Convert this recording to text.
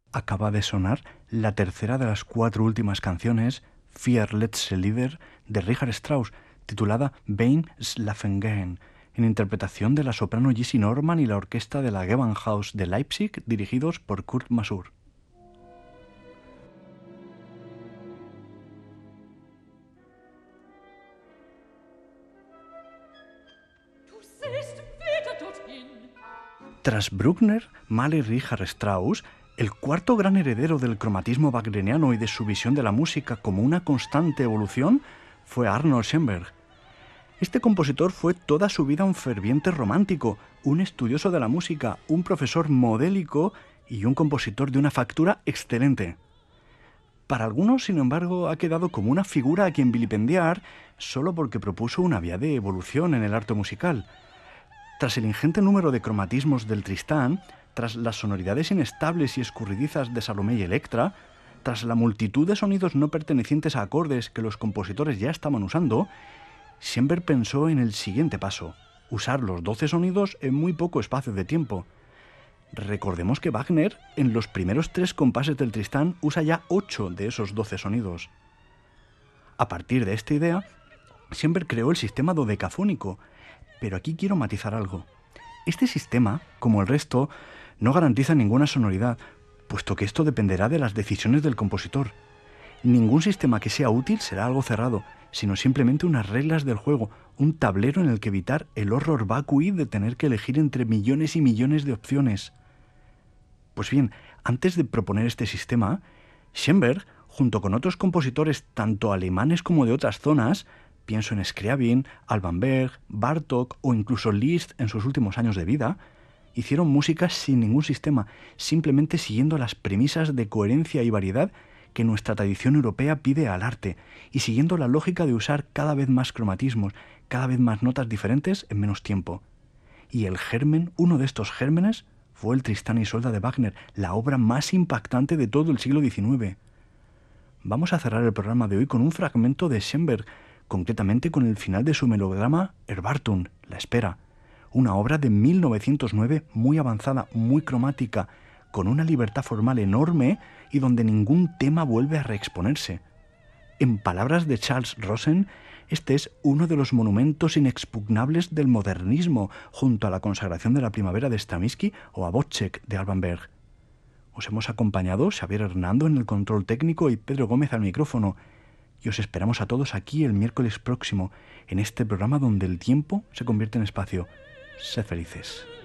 Acaba de sonar la tercera de las 4 últimas canciones, Vier letzte Lieder, de Richard Strauss, titulada Beim Schlafengehen, en interpretación de la soprano Jessie Norman y la orquesta de la Gewandhaus de Leipzig, dirigidos por Kurt Masur. Tras Bruckner, Mahler y Richard Strauss, el cuarto gran heredero del cromatismo wagneriano y de su visión de la música como una constante evolución fue Arnold Schoenberg. Este compositor fue toda su vida un ferviente romántico, un estudioso de la música, un profesor modélico y un compositor de una factura excelente. Para algunos, sin embargo, ha quedado como una figura a quien vilipendiar solo porque propuso una vía de evolución en el arte musical. Tras el ingente número de cromatismos del Tristán, tras las sonoridades inestables y escurridizas de Salomé y Electra, tras la multitud de sonidos no pertenecientes a acordes que los compositores ya estaban usando, Schoenberg pensó en el siguiente paso: usar los 12 sonidos en muy poco espacio de tiempo. Recordemos que Wagner, en los primeros 3 compases del Tristán, usa ya 8 de esos 12 sonidos. A partir de esta idea, Schoenberg creó el sistema dodecafónico, pero aquí quiero matizar algo. Este sistema, como el resto, no garantiza ninguna sonoridad, puesto que esto dependerá de las decisiones del compositor. Ningún sistema que sea útil será algo cerrado, sino simplemente unas reglas del juego, un tablero en el que evitar el horror vacui de tener que elegir entre millones y millones de opciones. Pues bien, antes de proponer este sistema, Schoenberg, junto con otros compositores tanto alemanes como de otras zonas, pienso en Scriabin, Alban Berg, Bartók o incluso Liszt en sus últimos años de vida, hicieron música sin ningún sistema, simplemente siguiendo las premisas de coherencia y variedad que nuestra tradición europea pide al arte, y siguiendo la lógica de usar cada vez más cromatismos, cada vez más notas diferentes en menos tiempo. Y el germen, uno de estos gérmenes, fue el Tristán y Isolda de Wagner, la obra más impactante de todo el siglo XIX. Vamos a cerrar el programa de hoy con un fragmento de Schoenberg, concretamente con el final de su melodrama Erwartung, La Espera, una obra de 1909 muy avanzada, muy cromática, con una libertad formal enorme y donde ningún tema vuelve a reexponerse. En palabras de Charles Rosen, este es uno de los monumentos inexpugnables del modernismo, junto a la consagración de la primavera de Stravinsky o a Wojciech de Alban Berg. Os hemos acompañado Xavier Hernando en el control técnico y Pedro Gómez al micrófono, y os esperamos a todos aquí el miércoles próximo, en este programa donde el tiempo se convierte en espacio. Sed felices.